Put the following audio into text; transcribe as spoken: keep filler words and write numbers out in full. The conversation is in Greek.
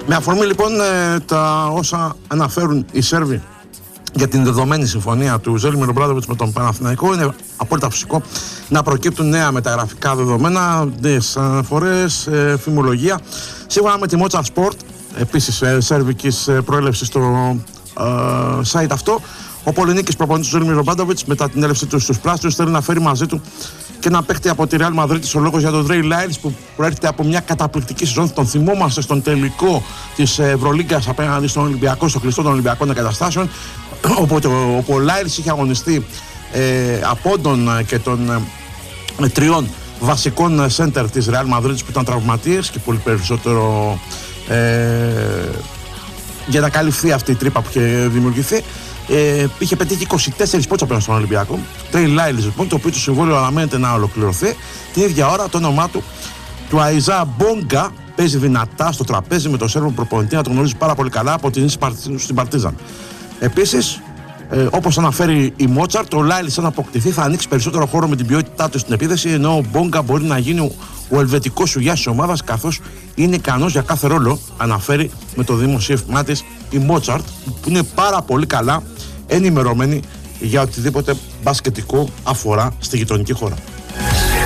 Με αφορμή λοιπόν τα όσα αναφέρουν οι Σέρβοι για την δεδομένη συμφωνία του Ζέλιμιρ Ομπράντοβιτς με τον Παναθηναϊκό, είναι απόλυτα φυσικό να προκύπτουν νέα μεταγραφικά δεδομένα, νέες αναφορές, ε, φημολογία. Σύμφωνα με τη Mozart Sport, επίσης ε, σέρβικης προέλευσης στο ε, site αυτό, ο πολυνίκης προπονητής του Ζέλιμιρ Ομπράντοβιτς μετά την έλευσή του στους πράσινους θέλει να φέρει μαζί του και να παίχτη από τη Real Madrid. Ο λόγος για τον Τρέι Λάιλς που προέρχεται από μια καταπληκτική σεζόν. Τον θυμόμαστε στον τελικό της Ευρωλίγκας απέναντι στον Ολυμπιακό, στο κλειστό των Ολυμπιακών Εγκαταστάσεων. Οπότε ο, ο Λάιλς είχε αγωνιστεί ε, από τον και των ε, τριών βασικών σέντερ της Real Madrid που ήταν τραυματίες και πολύ περισσότερο ε, για να καλυφθεί αυτή η τρύπα που είχε δημιουργηθεί. Ε, είχε πετύχει είκοσι τέσσερις πόντους απέναντι στον Ολυμπιακό. Τρέι Λάιλς λοιπόν, το οποίο το συμβόλαιο αναμένεται να ολοκληρωθεί. Την ίδια ώρα το όνομά του, του Αϊζά Μπόγκα, παίζει δυνατά στο τραπέζι με τον Σέρβο προπονητή, να τον γνωρίζει πάρα πολύ καλά από την στην Παρτίζαν. Επίσης, ε, όπως αναφέρει η Μότσαρτ, ο Λάιλς αν αποκτηθεί θα ανοίξει περισσότερο χώρο με την ποιότητά του στην επίθεση, ενώ ο Μπόγκα μπορεί να γίνει ο, ο ελβετικός σουγιάς της ομάδας, καθώς είναι ικανός για κάθε ρόλο, αναφέρει με το δημοσίευμά της η Μότσαρτ, που είναι πάρα πολύ καλά ενημερωμένη για οτιδήποτε μπασκετικό αφορά στη γειτονική χώρα.